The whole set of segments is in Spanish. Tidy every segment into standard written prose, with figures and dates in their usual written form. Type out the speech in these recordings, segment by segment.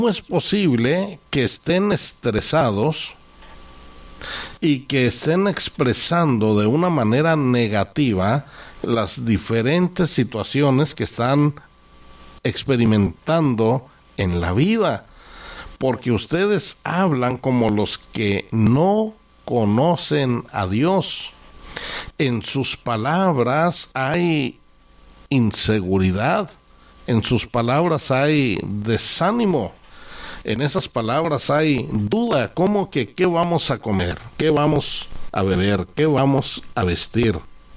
¿Cómo es posible que estén estresados y que estén expresando de una manera negativa las diferentes situaciones que están experimentando en la vida? Porque ustedes hablan como los que no conocen a Dios. En sus palabras hay inseguridad, en sus palabras hay desánimo, en esas palabras hay duda, como que qué vamos a comer, qué vamos a beber, qué vamos a vestir.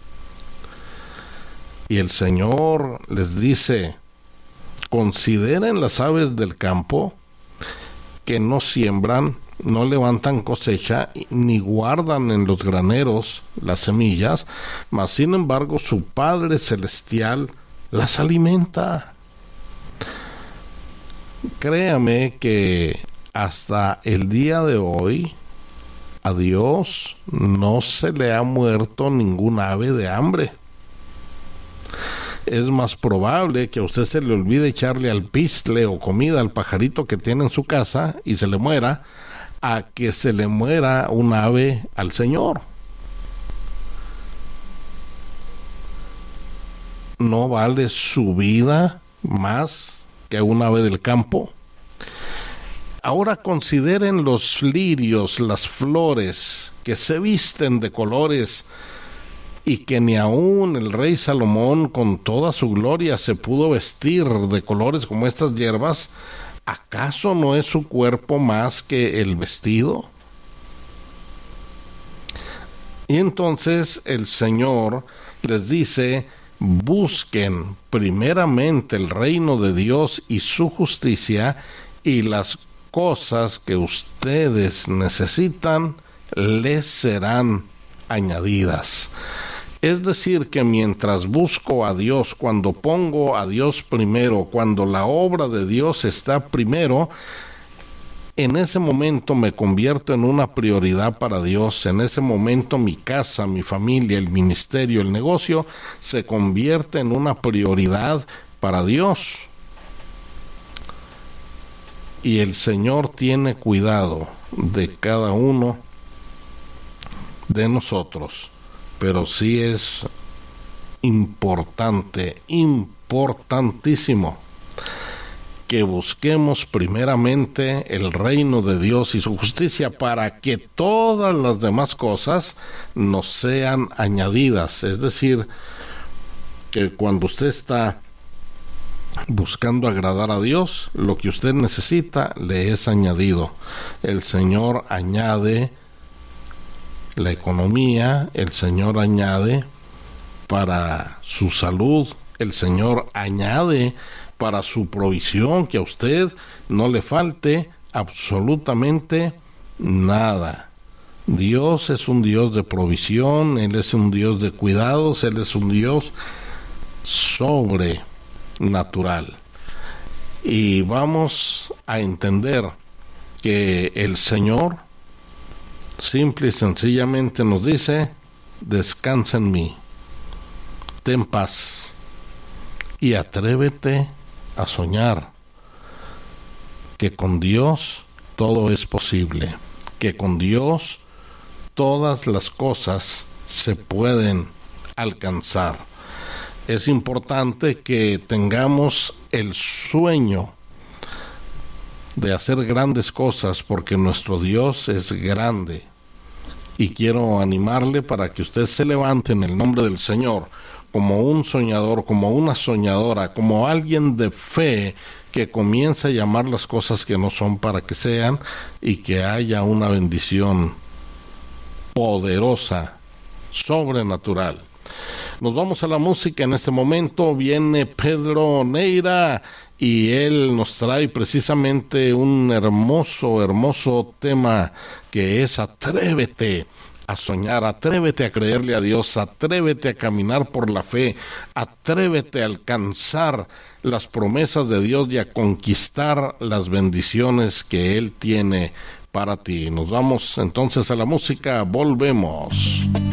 Y el Señor les dice: consideren las aves del campo, que no siembran, no levantan cosecha, ni guardan en los graneros las semillas, mas sin embargo su Padre Celestial las alimenta. Créame que hasta el día de hoy a Dios no se le ha muerto ningún ave de hambre. Es más probable que a usted se le olvide echarle alpiste o comida al pajarito que tiene en su casa y se le muera, a que se le muera un ave al Señor. ¿No vale su vida más que un ave del campo? Ahora consideren los lirios, las flores que se visten de colores, y que ni aun el rey Salomón con toda su gloria se pudo vestir de colores como estas hierbas. ¿Acaso no es su cuerpo más que el vestido? Y entonces el Señor les dice: busquen primeramente el reino de Dios y su justicia, y las cosas que ustedes necesitan les serán añadidas. Es decir, que mientras busco a Dios, cuando pongo a Dios primero, cuando la obra de Dios está primero, en ese momento me convierto en una prioridad para Dios. En ese momento mi casa, mi familia, el ministerio, el negocio se convierte en una prioridad para Dios. Y el Señor tiene cuidado de cada uno de nosotros. Pero sí es importante, importantísimo, que busquemos primeramente el reino de Dios y su justicia, para que todas las demás cosas nos sean añadidas. Es decir, que cuando usted está buscando agradar a Dios, lo que usted necesita le es añadido. El Señor añade la economía, el Señor añade para su salud, el Señor añade para su provisión, que a usted no le falte absolutamente nada. Dios es un Dios de provisión, Él es un Dios de cuidados, Él es un Dios sobrenatural. Y vamos a entender que el Señor simple y sencillamente nos dice: descansa en mí, ten paz y atrévete a soñar que con Dios todo es posible, que con Dios todas las cosas se pueden alcanzar. Es importante que tengamos el sueño de hacer grandes cosas, porque nuestro Dios es grande. Y quiero animarle para que usted se levante en el nombre del Señor como un soñador, como una soñadora, como alguien de fe que comience a llamar las cosas que no son para que sean, y que haya una bendición poderosa, sobrenatural. Nos vamos a la música en este momento. Viene Pedro Neira y él nos trae precisamente un hermoso tema, que es: atrévete a soñar, atrévete a creerle a Dios, atrévete a caminar por la fe, atrévete a alcanzar las promesas de Dios y a conquistar las bendiciones que Él tiene para ti. Nos vamos entonces a la música, volvemos.